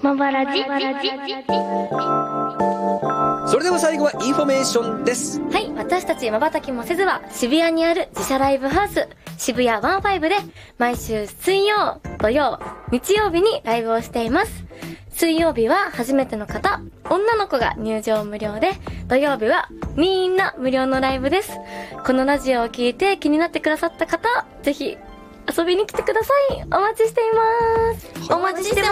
まばらじ。 それでは最後はインフォメーションです。 はい、私たち瞬きもせずは渋谷にある自社ライブハウス渋谷15で毎週水曜、土曜、日曜日にライブをしています。水曜日は初めての方、女の子が入場無料で、土曜日はみんな無料のライブです。このラジオを聞いて気になってくださった方、ぜひ遊びに来てください。お待ちしています。 お待ちしてます。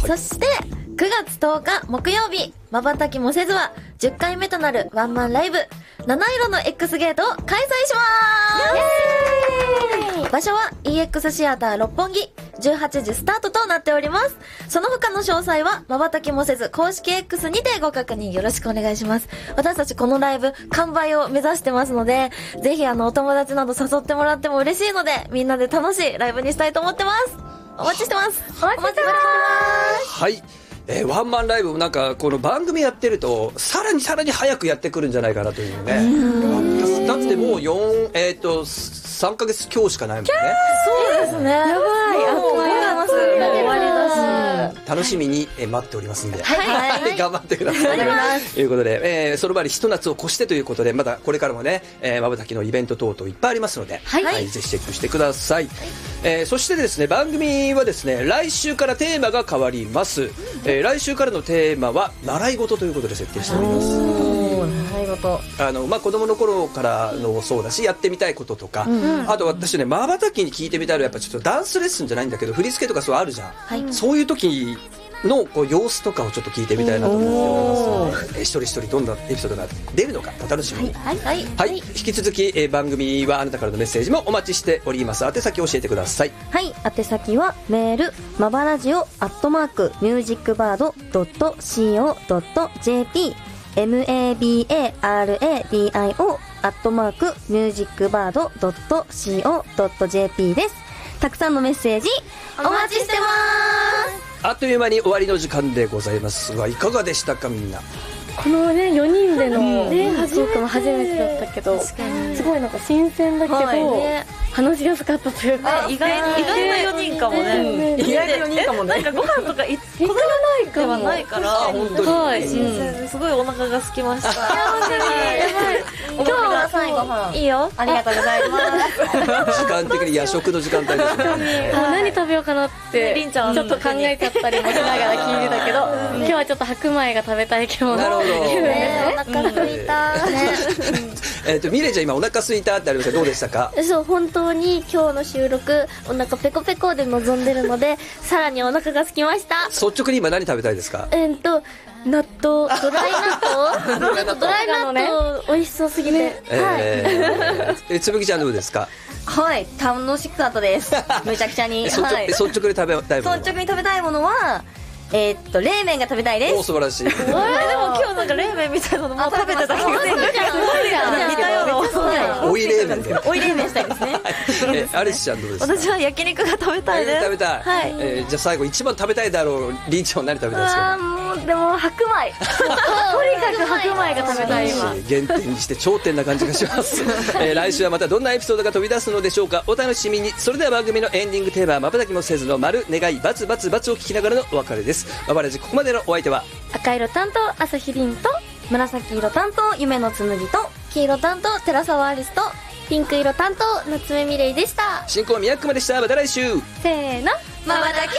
そして9月10日木曜日、瞬きもせずは10回目となるワンマンライブ七色の X ゲートを開催します。場所は EX シアター六本木、18時スタートとなっております。その他の詳細は瞬きもせず公式 X にてご確認よろしくお願いします。私たちこのライブ完売を目指してますので、ぜひお友達など誘ってもらっても嬉しいので、みんなで楽しいライブにしたいと思ってます。お待ちしてます。 お待ちしてます。 はい、ワンマンライブもなんかこの番組やってるとさらに早くやってくるんじゃないかなというね。だってもう3ヶ月今日しかないもんね。 そうですね。やばい。 終わりだし。 楽しみに待っておりますんで、 はい、 頑張ってください。ということで、その場にひと夏を越してということで、まだこれからもね、瞬きのイベント等々いっぱいありますので、ぜひチェックしてください。そしてですね、番組はですね、来週からテーマが変わります。来週からのテーマは習い事ということで設定しております。 習い事。 子供の頃からのそうだし、やってみたいこととか、あと私ね、瞬きに聞いてみたいのはやっぱちょっとダンスレッスンじゃないんだけど、振り付けとかそうあるじゃん。そういう時の様子とかをちょっと聞いてみたいなと思っておりますので、一人一人どんなエピソードが出るのかお楽しみに。はい、引き続き、番組はあなたからのメッセージもお待ちしております。宛先教えてください。 はい、宛先はメールまばラジオ@musicbird.co.jp mabaradio@musicbird.co.jp です。たくさんのメッセージお待ちしてます。 あっという間に終わりの時間でございますが、いかがでしたかみんな。 このね、4人でのトークも初めてだったけど、すごいなんか新鮮だけど、話しやすかったというか、 意外な4人かもね。 意外な4人かもね。 なんかご飯とか行かないかはないから、 本当に、 はい、 新鮮ですごいお腹が空きました。 今日は最後いいよ。 ありがとうございます。 時間的に夜食の時間帯ですね。 何食べようかなってちょっと考えちゃったりもしながら聞いてたけど、今日はちょっと白米が食べたい今日の気分ですね。 お腹空いたね。 ミレイちゃん今お腹空いたってありました。どうでしたか？ そう、本当に今日の収録お腹ペコペコで臨んでるので、さらにお腹が空きました。 率直に今何食べたいですか？ 納豆、ドライ納豆美味しそうすぎて、 つぶきちゃんどうですか？ はい、楽しかったです。めちゃくちゃに。 率直に食べたいもの。 率直に食べたいものは冷麺が食べたいです。 お、素晴らしい。 でも今日なんか冷麺みたいなのも食べてた気がする。似たようなおい冷麺で。 おい冷麺したいですね。 アリスちゃんどうですか？ 私は焼肉が食べたいです。 食べたい。じゃあ最後一番食べたいだろうリーちゃんは何食べたいですか？ でも白米。とにかく白米が食べたい今。 原点にして頂点な感じがします。来週はまたどんなエピソードが飛び出すのでしょうか。お楽しみに。それでは番組のエンディングテーマは瞬きもせずの丸願いバツバツバツを聞きながらのお別れです。まばらじここまでのお相手は赤色担当朝日凛と紫色担当夢のつむぎと黄色担当寺澤アリスとピンク色担当夏目みれいでした。 進行は宮熊でした。また来週。 せーの、 まばたき